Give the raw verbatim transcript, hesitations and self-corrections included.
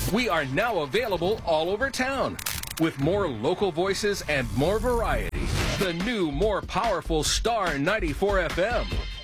We are now available all over town with more local voices and more variety. The new, more powerful Star ninety-four F M.